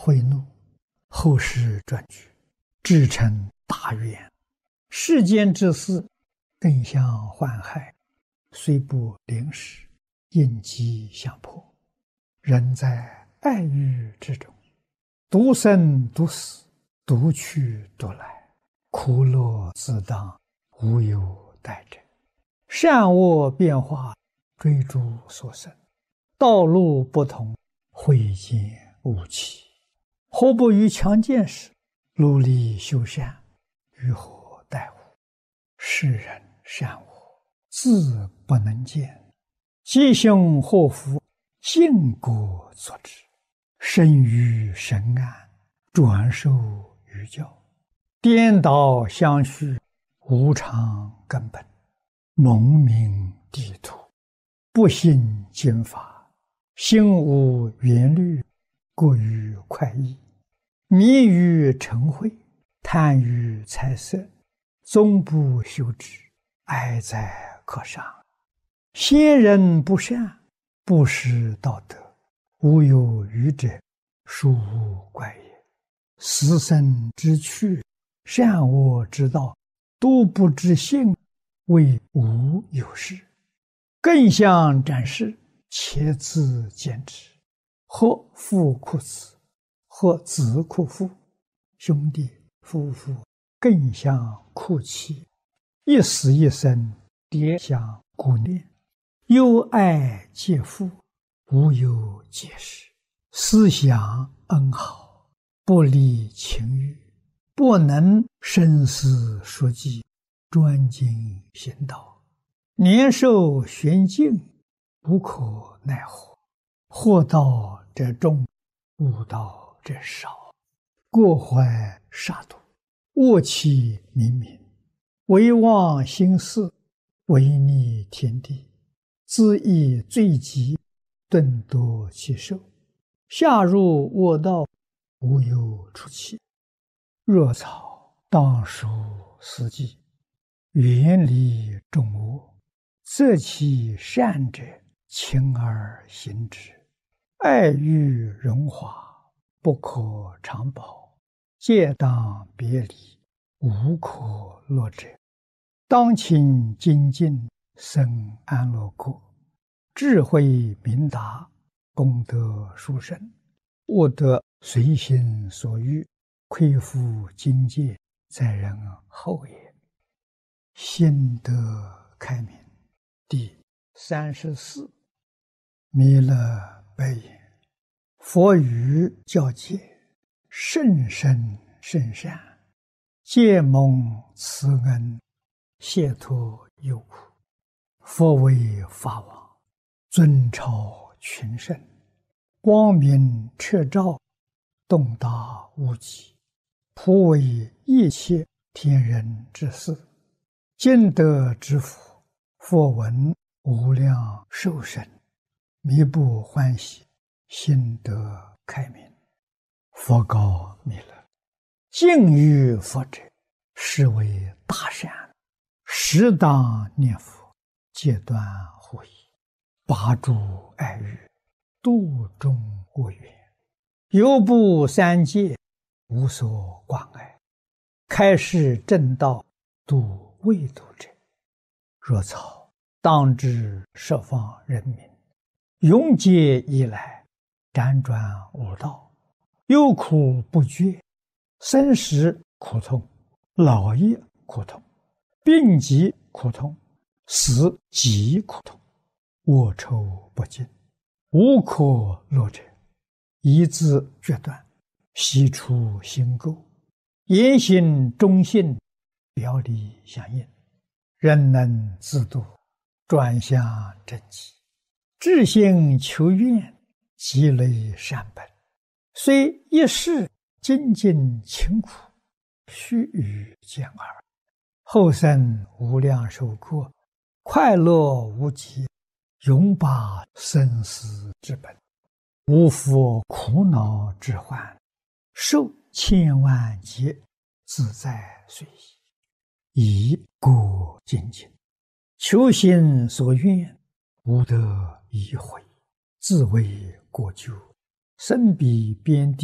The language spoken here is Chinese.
悔怒，后世转举，至诚大愿。世间之事，更相患害，虽不临时，应机相迫。人在爱欲之中，独生独死，独去独来，苦乐自当，无有待者。善恶变化，追逐所生，道路不同，慧见无期。何不于强健时，努力修善，于何待乎？世人善恶，自不能见，吉凶祸福，因果所致。生于神安，转受于教，颠倒相续，无常根本，蒙名地土，不信经法，心无缘虑，过于快意，迷于嗔恚，贪于财色，终不修止，哀哉可伤。先人不善，不识道德，无有余者，殊无怪也。死生之趣，善恶之道，都不知性，谓无有事。更相展示，且自坚持。或父哭子，或子哭父，兄弟夫妇更相哭泣，一死一生，迭相顾念。忧爱皆父，无有解释。思想恩好，不离情欲，不能生死熟记，专精行道。年寿玄境，无可奈何。祸道者众，悟道者少。过怀杀戮，恶气冥冥，唯忘心事，违逆天地，恣意罪极，顿夺其寿。下入恶道，无有出期。若草当属死地，远离众恶，择其善者，勤而行之。爱欲荣华，不可长保，戒当别离，无可乐者。当勤精进，生安乐国，智慧明达，功德殊胜，悟得随心所欲，亏负境界，在人后也。心得开明。第34。弥勒白言：佛语教戒，甚深甚善，皆蒙慈恩，解脱忧苦。佛为法王，尊超群圣，光明彻照，洞达无极，普为一切天人之事。今得之福，佛闻无量寿生，弥不欢喜，心得开明。佛告弥勒：敬于佛者，是为大善，适当念佛，戒断护疑，拔诸爱欲，度众恶缘，犹不三界，无所挂碍，开示正道，度未度者。若草当知十方人民，永劫以来，辗转无道，忧苦不绝，生时苦痛，老也苦痛，病疾苦痛，死极苦痛，恶臭不尽，无可乐者。一字决断，悉出心垢，言行忠信，表里相应，人能自度，转向正极，至心求愿，积累善本，虽一世精进勤苦，须臾见耳。后生无量寿过，快乐无极，永拔生死之本，无复苦恼之患，受千万劫，自在随意。以过精进，求心所愿，无得疑悔，自为过咎，身彼边地，